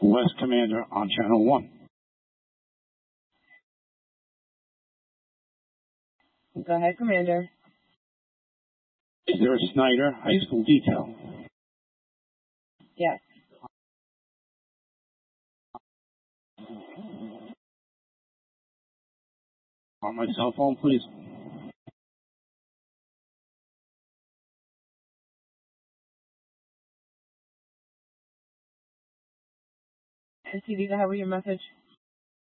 West Commander on Channel 1. Go ahead, Commander. Is there a Snyder High School detail? Yes. On my cell phone, please. NCD, go ahead with your message.